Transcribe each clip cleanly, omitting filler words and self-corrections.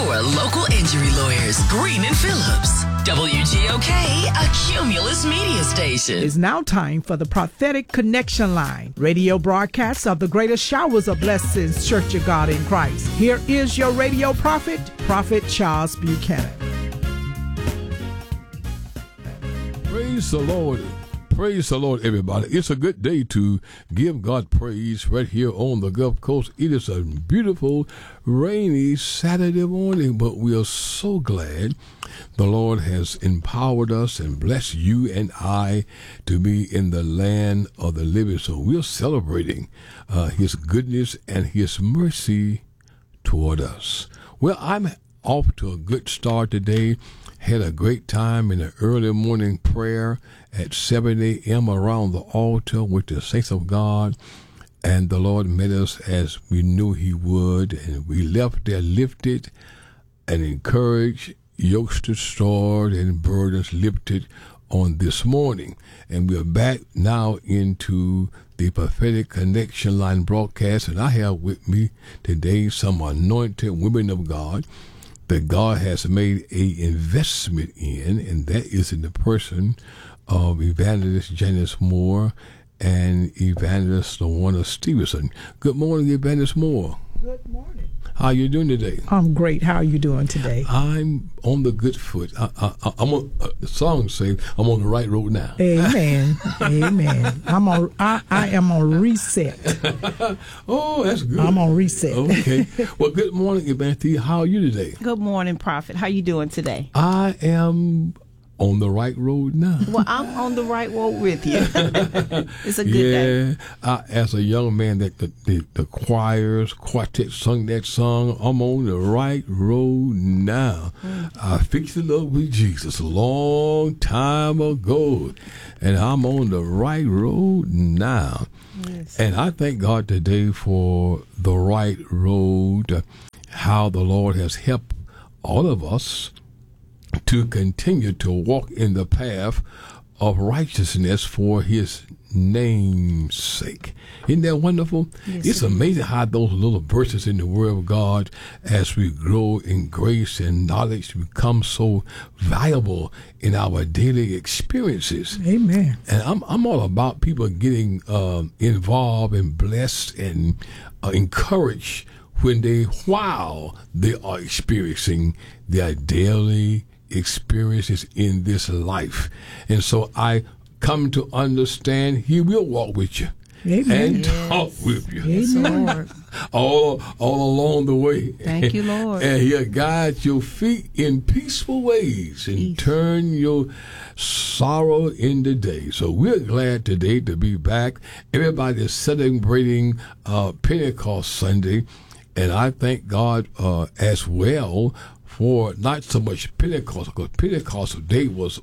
Your local injury lawyers, Green and Phillips. WGOK, a Cumulus media station. It's now time for the Prophetic Connection Line, radio broadcast of the greatest showers of blessings, Church of God in Christ. Here is your radio prophet, Prophet Charles Buchanan. Praise the Lord. Praise the Lord, everybody. It's a good day to give God praise right here on the Gulf Coast. It is a beautiful, rainy Saturday morning, but we are so glad the Lord has empowered us and blessed you and I to be in the land of the living. So we're celebrating His goodness and His mercy toward us. Well, I'm off to a good start today. Had a great time in the early morning prayer at 7 a.m. around the altar with the saints of God. And the Lord met us as we knew He would. And we left there lifted and encouraged, yokes destroyed, and burdens lifted on this morning. And we're back now into the Prophetic Connection Line broadcast. And I have with me today some anointed women of God that God has made a investment in, and that is in the person of Evangelist Janice Moore and Evangelist LaWanda Stevenson. Good morning, Evangelist Moore. Good morning. How are you doing today? I'm great. How are you doing today? I'm on the good foot. I'm on. The song says I'm on the right road now. Amen. Amen. I am on reset. Oh, that's good. I'm on reset. Okay. Well, good morning, Evangelist. How are you today? Good morning, Prophet. How you doing today? I am on the right road now. Well, I'm on the right road with you. It's a good day. As a young man that the choirs, quartet sung that song, I'm on the right road now. I fixed it up with Jesus a long time ago, and I'm on the right road now. Yes. And I thank God today for the right road, how the Lord has helped all of us to continue to walk in the path of righteousness for His name's sake. Isn't that wonderful? Yes, it's amazing how those little verses in the Word of God, as we grow in grace and knowledge, become so valuable in our daily experiences. Amen. And I'm all about people getting involved and blessed and encouraged while they are experiencing their daily experiences in this life. And so I come to understand He will walk with you. Amen. And talk with you. Amen. all along the way. Thank you, Lord. And He'll guide your feet in peaceful ways and turn your sorrow into day. So we're glad today to be back. Everybody is celebrating Pentecost Sunday, and I thank God as well for not so much Pentecost, because Pentecost Day was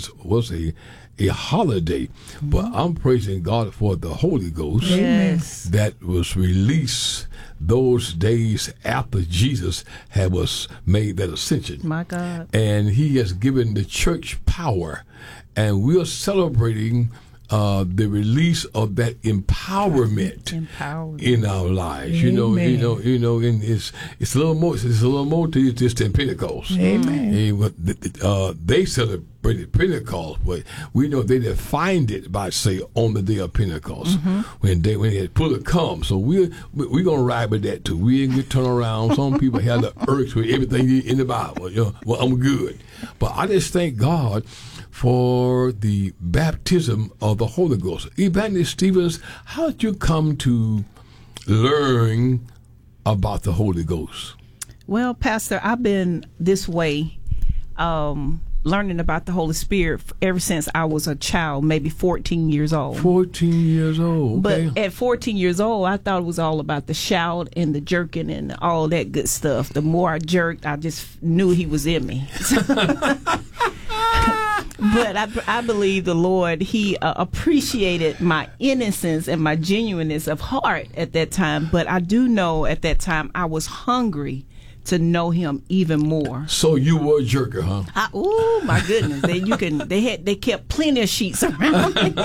a holiday, but I'm praising God for the Holy Ghost that was released those days after Jesus was made that ascension. My God. And He has given the church power, and we're celebrating the release of that empowerment in our lives. Amen. And it's a little more to it just than Pentecost. Amen. They celebrated Pentecost, but we know they defined it by say on the day of Pentecost when they had fully come. So we're gonna ride with that too. We ain't gonna turn around. Some people have the urge with everything in the Bible. Well, I'm good, but I just thank God for the baptism of the Holy Ghost. Evangelist Stevens, how did you come to learn about the Holy Ghost? Well, Pastor, I've been this way, learning about the Holy Spirit ever since I was a child, maybe 14 years old. 14 years old, okay. But at 14 years old, I thought it was all about the shout and the jerking and all that good stuff. The more I jerked, I just knew He was in me. But I believe the Lord, He appreciated my innocence and my genuineness of heart at that time. But I do know at that time I was hungry to know Him even more. So you were a jerker, huh? Oh my goodness! They kept plenty of sheets around me.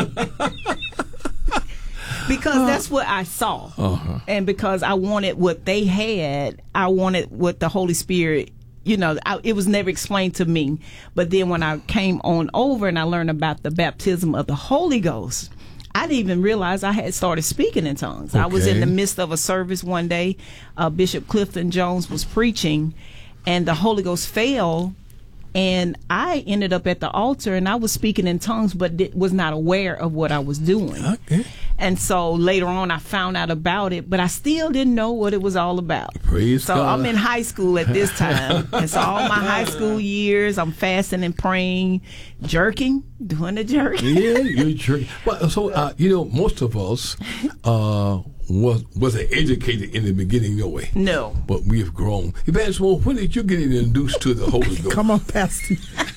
Because that's what I saw, and because I wanted what they had, I wanted what the Holy Spirit it was never explained to me. But then when I came on over and I learned about the baptism of the Holy Ghost, I didn't even realize I had started speaking in tongues. I was in the midst of a service one day. Bishop Clifton Jones was preaching, and the Holy Ghost fell, and I ended up at the altar, and I was speaking in tongues, but was not aware of what I was doing. Okay. And so later on, I found out about it, but I still didn't know what it was all about. Praise God. So I'm in high school at this time. And so all my high school years, I'm fasting and praying, doing the jerking. Yeah, you're jerking. Well, so, most of us wasn't educated in the beginning, no way. No. But we have grown. Evangelist, when did you get introduced to the Holy Ghost? Come on, Pastor.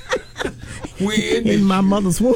In my mother's womb.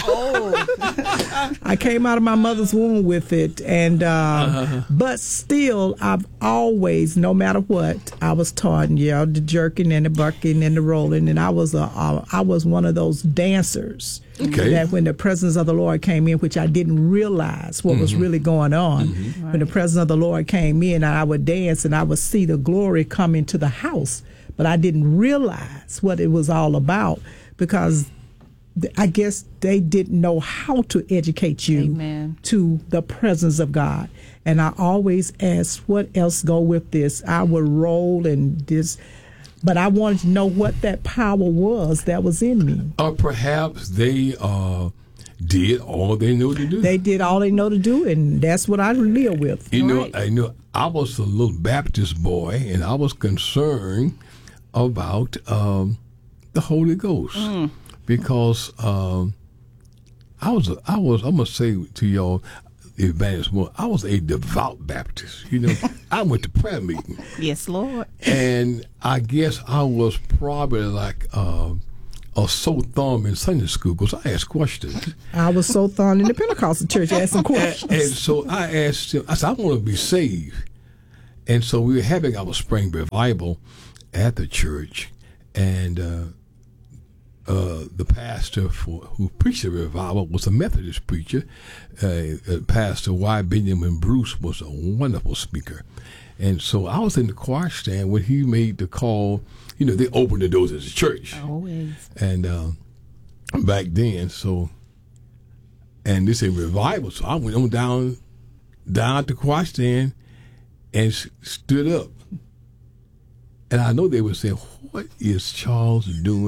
I came out of my mother's womb with it, and but still, I've always, no matter what, I was taught, the jerking and the bucking and the rolling, and I was one of those dancers. Okay. That when the presence of the Lord came in, which I didn't realize what was really going on, when the presence of the Lord came in, I would dance and I would see the glory come into the house, but I didn't realize what it was all about, because I guess they didn't know how to educate you to the presence of God. And I always asked, what else go with this? I would roll and this, but I wanted to know what that power was that was in me. Or perhaps they did all they knew to do. They did all they know to do, and that's what I live with. I was a little Baptist boy, and I was concerned about the Holy Ghost. Because I'm gonna say to y'all, evangelist, I was a devout Baptist. I went to prayer meeting. Yes, Lord. And I guess I was probably like a sore thumb in Sunday school, because I asked questions. I was so thorn in the Pentecostal church asking questions. And so I asked him, I said, I want to be saved. And so we were having our spring revival at the church, and the pastor who preached the revival was a Methodist preacher. Pastor Y. Benjamin Bruce was a wonderful speaker. And so I was in the choir stand when he made the call. They opened the doors of the church. Always. And back then, and this is a revival. So I went on down the choir stand and stood up. And I know they were saying, what is Charles doing